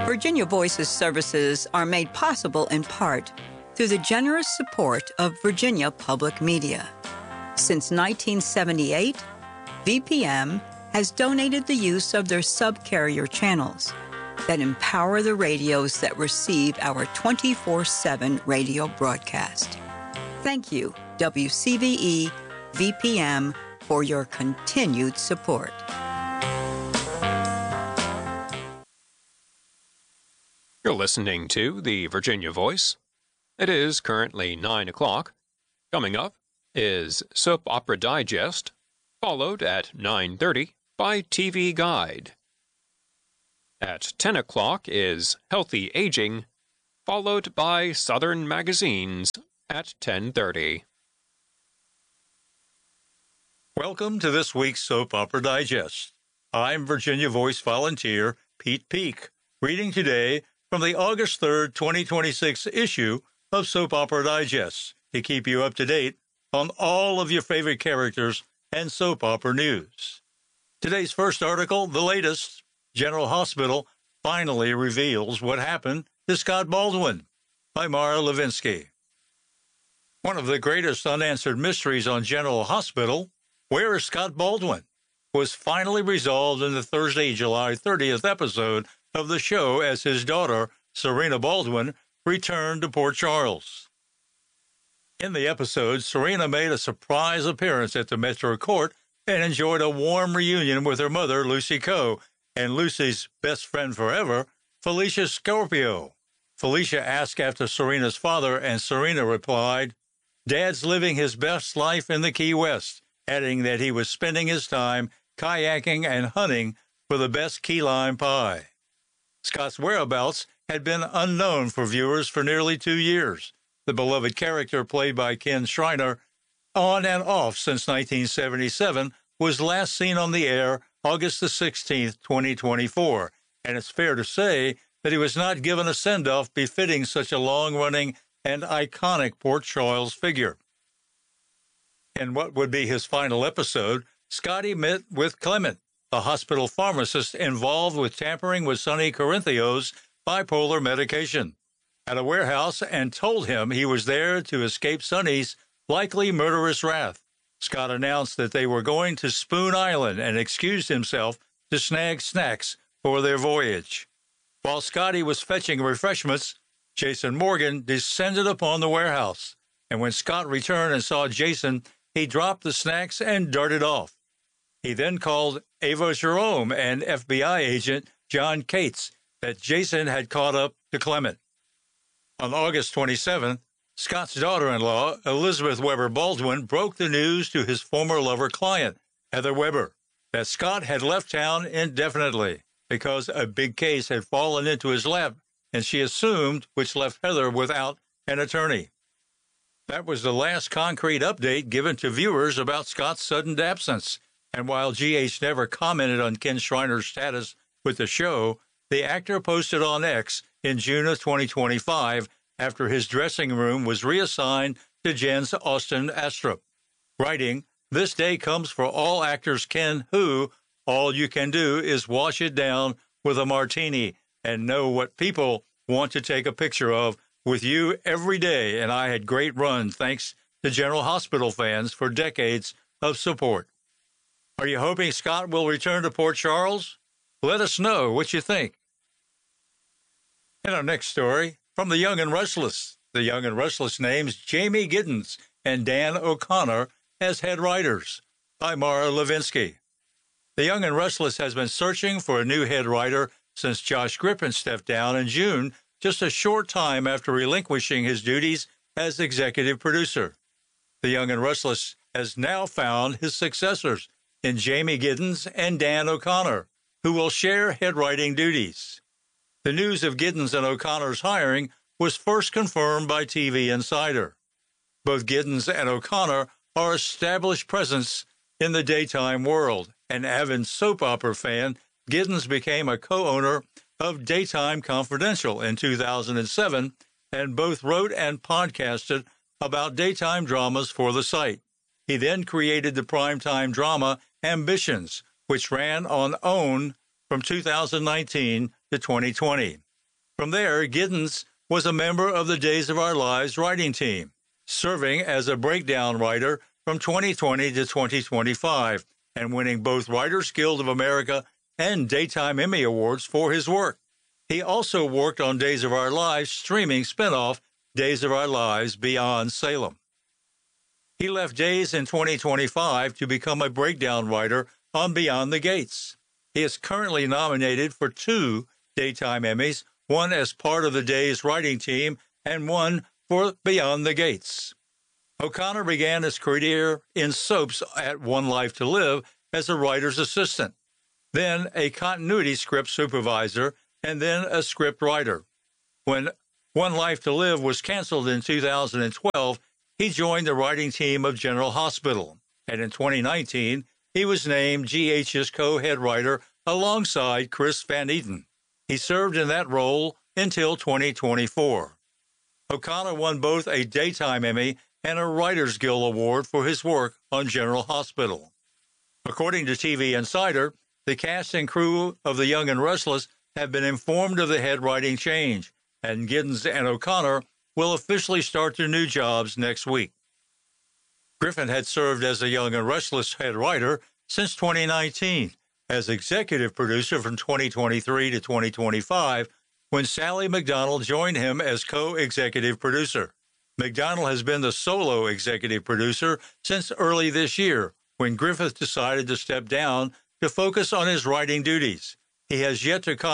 Virginia Voices services are made possible in part through the generous support of Virginia Public Media. Since 1978, VPM has donated the use of their subcarrier channels that empower the radios that receive our 24/7 radio broadcast. Thank you, WCVE VPM, for your continued support. You're listening to the Virginia Voice. It is currently 9 o'clock. Coming up is Soap Opera Digest, followed at 9:30 by TV Guide. At 10 o'clock is Healthy Aging, followed by Southern Magazines at 10:30. Welcome to this week's Soap Opera Digest. I'm Virginia Voice volunteer Pete Peak, reading today from the August 3rd, 2026 issue of Soap Opera Digest to keep you up to date on all of your favorite characters and soap opera news. Today's first article, the latest, General Hospital finally reveals what happened to Scott Baldwin, by Mara Levinsky. One of the greatest unanswered mysteries on General Hospital, where is Scott Baldwin, was finally resolved in the Thursday, July 30th episode of the show as his daughter, Serena Baldwin, returned to Port Charles. In the episode, Serena made a surprise appearance at the Metro Court and enjoyed a warm reunion with her mother, Lucy Coe, and Lucy's best friend forever, Felicia Scorpio. Felicia asked after Serena's father, and Serena replied, "Dad's living his best life in the Key West," adding that he was spending his time kayaking and hunting for the best key lime pie. Scott's whereabouts had been unknown for viewers for nearly 2 years. The beloved character, played by Ken Shriner, on and off since 1977, was last seen on the air August the 16th, 2024, and it's fair to say that he was not given a send-off befitting such a long-running and iconic Port Charles figure. In what would be his final episode, Scotty met with Clement, a hospital pharmacist involved with tampering with Sonny Corinthio's bipolar medication, at a warehouse, and told him he was there to escape Sonny's likely murderous wrath. Scott announced that they were going to Spoon Island and excused himself to snag snacks for their voyage. While Scotty was fetching refreshments, Jason Morgan descended upon the warehouse, and when Scott returned and saw Jason, he dropped the snacks and darted off. He then called Ava Jerome and FBI agent John Cates that Jason had caught up to Clement. On August 27th, Scott's daughter-in-law, Elizabeth Weber Baldwin, broke the news to his former lover-client, Heather Weber, that Scott had left town indefinitely because a big case had fallen into his lap, and she assumed, which left Heather without an attorney. That was the last concrete update given to viewers about Scott's sudden absence, and while GH never commented on Ken Shriner's status with the show, the actor posted on X in June of 2025 after his dressing room was reassigned to Jens Austin Astrup, writing, "This day comes for all actors, Ken, who, all you can do is wash it down with a martini and know what people want to take a picture of with you every day, and I had great run thanks to General Hospital fans for decades of support." Are you hoping Scott will return to Port Charles? Let us know what you think. In our next story, from The Young and Restless. The Young and Restless names Jamie Giddens and Dan O'Connor as head writers, by Mara Levinsky. The Young and Restless has been searching for a new head writer since Josh Griffin stepped down in June, just a short time after relinquishing his duties as executive producer. The Young and Restless has now found his successors in Jamie Giddens and Dan O'Connor, who will share head writing duties. The news of Giddens and O'Connor's hiring was first confirmed by TV Insider. Both Giddens and O'Connor are established presence in the daytime world. An avid soap opera fan, Giddens became a co-owner of Daytime Confidential in 2007, and both wrote and podcasted about daytime dramas for the site. He then created the primetime drama Ambitions, which ran on OWN from 2019 to 2020. From there, Giddens was a member of the Days of Our Lives writing team, serving as a breakdown writer from 2020 to 2025 and winning both Writers Guild of America and Daytime Emmy Awards for his work. He also worked on Days of Our Lives streaming spinoff Days of Our Lives Beyond Salem. He left Days in 2025 to become a breakdown writer on Beyond the Gates. He is currently nominated for 2 Daytime Emmys, one as part of the Days writing team and one for Beyond the Gates. O'Connor began his career in soaps at One Life to Live as a writer's assistant, then a continuity script supervisor, and then a script writer. When One Life to Live was canceled in 2012, he joined the writing team of General Hospital, and in 2019, he was named GH's co-head writer alongside Chris Van Eaton. He served in that role until 2024. O'Connor won both a Daytime Emmy and a Writers Guild Award for his work on General Hospital. According to TV Insider, the cast and crew of The Young and Restless have been informed of the head writing change, and Giddens and O'Connor will officially start their new jobs next week. Griffin had served as The Young and Restless head writer since 2019, as executive producer from 2023 to 2025, when Sally McDonald joined him as co-executive producer. McDonald has been the solo executive producer since early this year, when Griffith decided to step down to focus on his writing duties. He has yet to comment